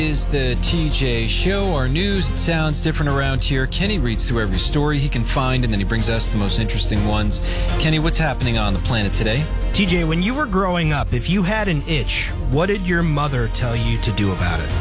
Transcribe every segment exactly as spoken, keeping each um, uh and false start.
Is the T J Show, our news. It sounds different around here. Kenny reads through every story he can find, and then he brings us the most interesting ones. Kenny, what's happening on the planet today? T J, when you were growing up, if you had an itch, what did your mother tell you to do about it?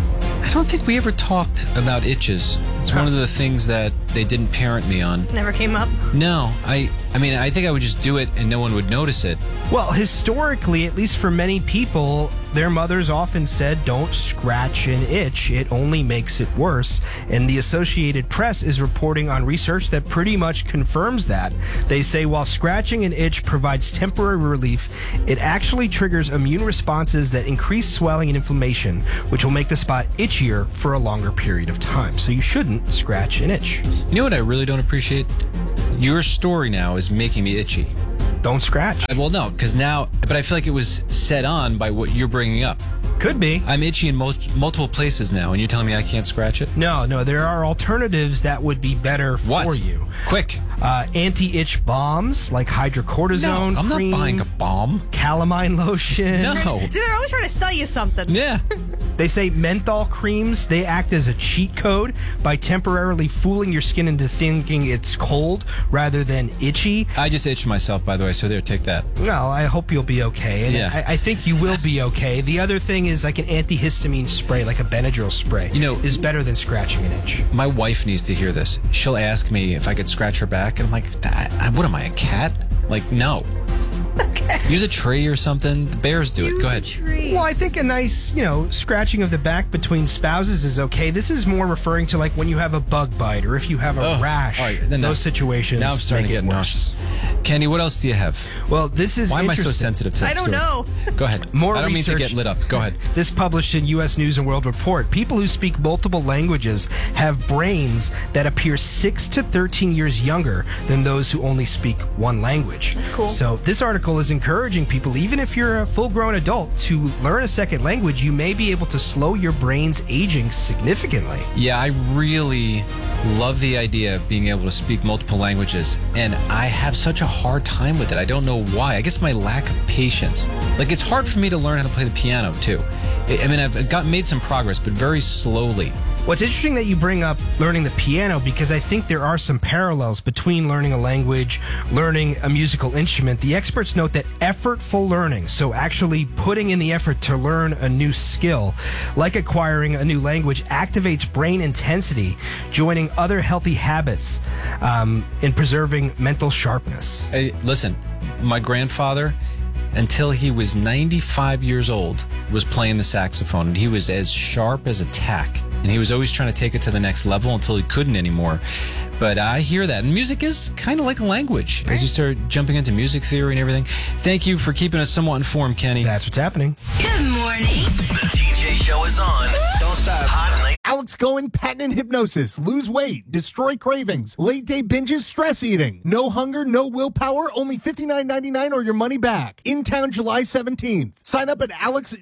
I don't think we ever talked about itches. It's huh. one of the things that they didn't parent me on. Never came up? No. I I mean, I think I would just do it and no one would notice it. Well, historically, at least for many people, their mothers often said, don't scratch an itch. It only makes it worse. And the Associated Press is reporting on research that pretty much confirms that. They say while scratching an itch provides temporary relief, it actually triggers immune responses that increase swelling and inflammation, which will make the spot itchier for a longer period of time. So you shouldn't scratch an itch. You know what I really don't appreciate? Your story now is making me itchy. Don't scratch. Well, no, because now, but I feel like it was set on by what you're bringing up. Could be. I'm itchy in mul- multiple places now, and you're telling me I can't scratch it? No, no, there are alternatives that would be better what? for you. Quick. Uh, anti-itch balms like hydrocortisone No, I'm cream, not buying a balm. Calamine lotion. No. See, they're always trying to sell you something. Yeah. They say menthol creams, they act as a cheat code by temporarily fooling your skin into thinking it's cold rather than itchy. I just itched myself, by the way, so there, take that. Well, I hope you'll be okay. And yeah. I, I think you will be okay. The other thing is like an antihistamine spray, like a Benadryl spray, you know, is better than scratching an itch. My wife needs to hear this. She'll ask me if I could scratch her back, and I'm like, I, what am I, a cat? Like, no. Okay. Use a tree or something. The bears do Use it. Go ahead. A tree. Well, I think a nice, you know, scratching of the back between spouses is okay. This is more referring to like when you have a bug bite or if you have a oh, rash. Right, then those now, situations now I'm starting make to get it worse. nauseous. Kenny, what else do you have? Well, this is Why am I so interesting. sensitive to that I don't story? know. Go ahead. More I don't research. mean to get lit up. Go ahead. This published in U S News and World Report. People who speak multiple languages have brains that appear six to thirteen years younger than those who only speak one language. That's cool. So this article is encouraging people, even if you're a full-grown adult, to learn a second language. You may be able to slow your brain's aging significantly. Yeah, I really love the idea of being able to speak multiple languages, and I have such a hard time with it. I don't know why. I guess my lack of patience. Like, it's hard for me to learn how to play the piano, too. I mean, I've got made some progress, but very slowly. What's interesting that you bring up learning the piano, because I think there are some parallels between learning a language, learning a musical instrument. The experts note that effortful learning, so actually putting in the effort to learn a new skill, like acquiring a new language, activates brain intensity, joining other healthy habits um, in preserving mental sharpness. Hey, listen, my grandfather, until he was ninety-five years old, was playing the saxophone, and he was as sharp as a tack. And he was always trying to take it to the next level until he couldn't anymore. But I hear that. And music is kind of like a language as you start jumping into music theory and everything. Thank you for keeping us somewhat informed, Kenny. That's what's happening. Good morning. The T J Show is on. Don't stop. Hot and late. Alex Cohen, patent hypnosis, lose weight, destroy cravings, late day binges, stress eating. No hunger, no willpower, only fifty-nine ninety-nine or your money back. In town July seventeenth. Sign up at alex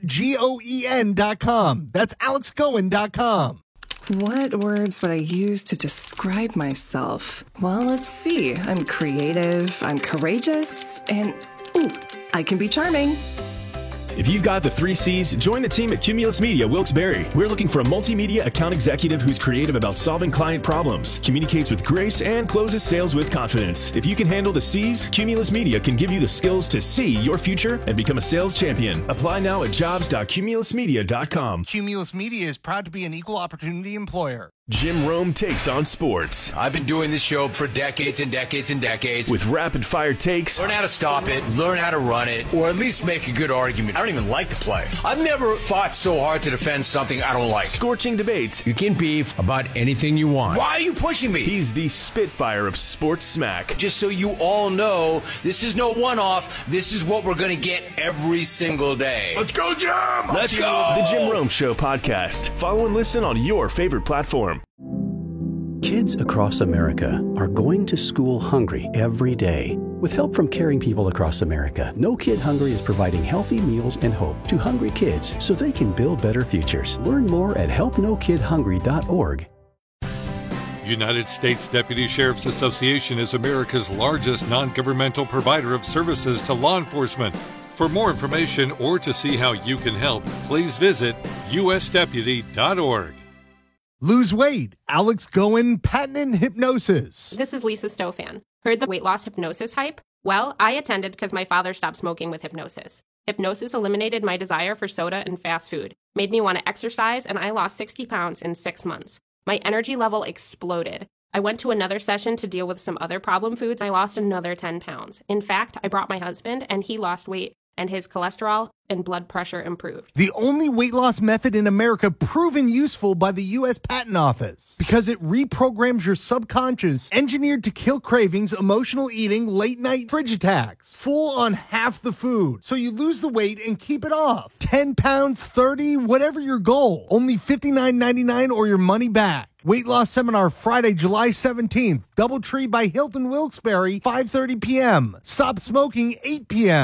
goen dot com. That's alex goen dot com. What words would I use to describe myself? Well, let's see. I'm creative, I'm courageous, and ooh, I can be charming. If you've got the three C's, join the team at Cumulus Media Wilkes-Barre. We're looking for a multimedia account executive who's creative about solving client problems, communicates with grace, and closes sales with confidence. If you can handle the C's, Cumulus Media can give you the skills to see your future and become a sales champion. Apply now at jobs dot cumulus media dot com. Cumulus Media is proud to be an equal opportunity employer. Jim Rome takes on sports. I've been doing this show for decades and decades and decades. With rapid-fire takes. Learn how to stop it, learn how to run it, or at least make a good argument. I don't even like to play. I've never fought so hard to defend something I don't like. Scorching debates. You can beef about anything you want. Why are you pushing me? He's the Spitfire of sports smack. Just so you all know, this is no one-off. This is what we're going to get every single day. Let's go, Jim! Let's go! The Jim Rome Show podcast. Follow and listen on your favorite platform. Kids across America are going to school hungry every day. With help from caring people across America, No Kid Hungry is providing healthy meals and hope to hungry kids so they can build better futures. Learn more at help no kid hungry dot org. United States Deputy Sheriff's Association is America's largest non-governmental provider of services to law enforcement. For more information or to see how you can help, please visit U S deputy dot org. Lose weight. Alex Goen, patented hypnosis. This is Lisa Stofan. Heard the weight loss hypnosis hype? Well, I attended because my father stopped smoking with hypnosis. Hypnosis eliminated my desire for soda and fast food, made me want to exercise, and I lost sixty pounds in six months. My energy level exploded. I went to another session to deal with some other problem foods. I lost another ten pounds. In fact, I brought my husband, and he lost weight, and his cholesterol and blood pressure improved. The only weight loss method in America proven useful by the U S Patent Office because it reprograms your subconscious, engineered to kill cravings, emotional eating, late night fridge attacks, full on half the food. So you lose the weight and keep it off. ten pounds, thirty, whatever your goal. Only fifty-nine ninety-nine or your money back. Weight loss seminar Friday, July seventeenth. Doubletree by Hilton Wilkes-Barre, five thirty p.m. Stop smoking, eight p.m.